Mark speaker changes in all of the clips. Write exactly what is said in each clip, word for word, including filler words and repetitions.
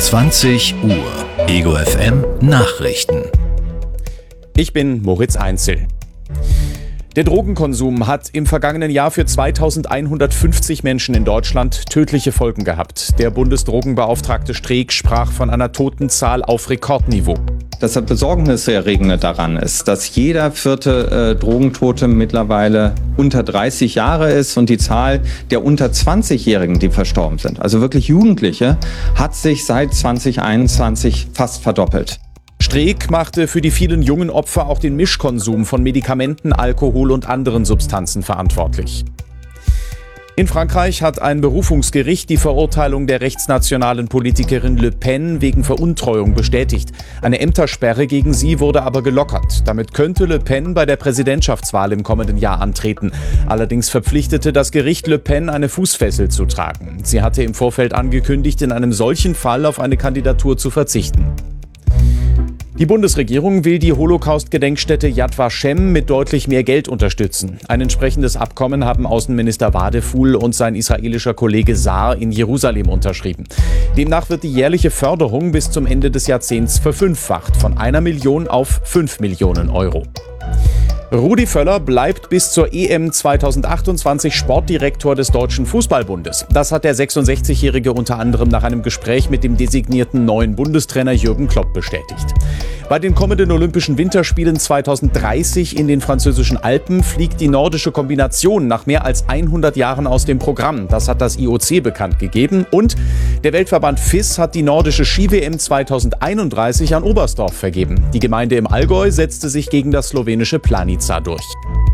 Speaker 1: zwanzig Uhr. Ego F M Nachrichten.
Speaker 2: Ich bin Moritz Einzel. Der Drogenkonsum hat im vergangenen Jahr für zweitausendeinhundertfünfzig Menschen in Deutschland tödliche Folgen gehabt. Der Bundesdrogenbeauftragte Streeck sprach von einer Totenzahl auf Rekordniveau.
Speaker 3: Das Besorgniserregende daran ist, dass jeder vierte äh, Drogentote mittlerweile unter dreißig Jahre ist und die Zahl der unter zwanzigjährigen, die verstorben sind, also wirklich Jugendliche, hat sich seit zwanzig einundzwanzig fast verdoppelt.
Speaker 2: Streeck machte für die vielen jungen Opfer auch den Mischkonsum von Medikamenten, Alkohol und anderen Substanzen verantwortlich. In Frankreich hat ein Berufungsgericht die Verurteilung der rechtsnationalen Politikerin Le Pen wegen Veruntreuung bestätigt. Eine Ämtersperre gegen sie wurde aber gelockert. Damit könnte Le Pen bei der Präsidentschaftswahl im kommenden Jahr antreten. Allerdings verpflichtete das Gericht Le Pen, eine Fußfessel zu tragen. Sie hatte im Vorfeld angekündigt, in einem solchen Fall auf eine Kandidatur zu verzichten. Die Bundesregierung will die Holocaust-Gedenkstätte Yad Vashem mit deutlich mehr Geld unterstützen. Ein entsprechendes Abkommen haben Außenminister Wadephul und sein israelischer Kollege Saar in Jerusalem unterschrieben. Demnach wird die jährliche Förderung bis zum Ende des Jahrzehnts verfünffacht, von einer Million auf fünf Millionen Euro. Rudi Völler bleibt bis zur E M zweitausendachtundzwanzig Sportdirektor des Deutschen Fußballbundes. Das hat der sechsundsechzigjährige unter anderem nach einem Gespräch mit dem designierten neuen Bundestrainer Jürgen Klopp bestätigt. Bei den kommenden Olympischen Winterspielen zweitausenddreißig in den französischen Alpen fliegt die nordische Kombination nach mehr als hundert Jahren aus dem Programm. Das hat das I O C bekannt gegeben. Und der Weltverband F I S hat die nordische Ski-W M zweitausendeinunddreißig an Oberstdorf vergeben. Die Gemeinde im Allgäu setzte sich gegen das slowenische Planica durch.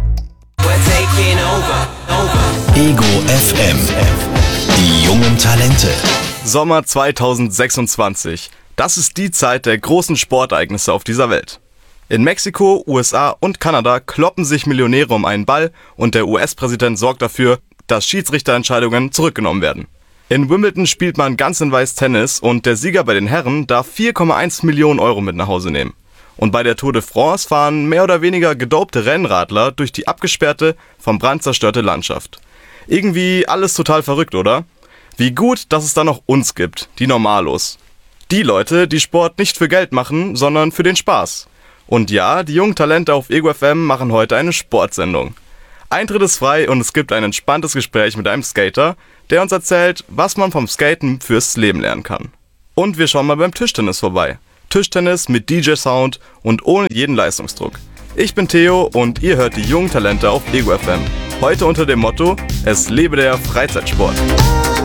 Speaker 1: Ego F M. Die jungen Talente.
Speaker 4: Sommer zweitausendsechsundzwanzig. Das ist die Zeit der großen Sportereignisse auf dieser Welt. In Mexiko, U S A und Kanada kloppen sich Millionäre um einen Ball und der U S-Präsident sorgt dafür, dass Schiedsrichterentscheidungen zurückgenommen werden. In Wimbledon spielt man ganz in weiß Tennis und der Sieger bei den Herren darf vier Komma eins Millionen Euro mit nach Hause nehmen. Und bei der Tour de France fahren mehr oder weniger gedopte Rennradler durch die abgesperrte, vom Brand zerstörte Landschaft. Irgendwie alles total verrückt, oder? Wie gut, dass es da noch uns gibt, die Normalos. Die Leute, die Sport nicht für Geld machen, sondern für den Spaß. Und ja, die jungen Talente auf Ego F M machen heute eine Sportsendung. Eintritt ist frei und es gibt ein entspanntes Gespräch mit einem Skater, der uns erzählt, was man vom Skaten fürs Leben lernen kann. Und wir schauen mal beim Tischtennis vorbei. Tischtennis mit D J-Sound und ohne jeden Leistungsdruck. Ich bin Theo und ihr hört die jungen Talente auf Ego F M. Heute unter dem Motto: Es lebe der Freizeitsport.